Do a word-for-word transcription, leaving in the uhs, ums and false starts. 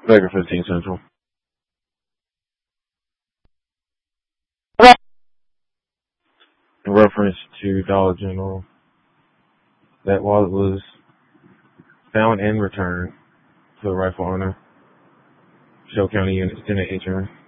Baker fifteen Central. In reference to Dollar General, that wallet was found and returned to the rightful owner, Shell County Unit, Lieutenant H R.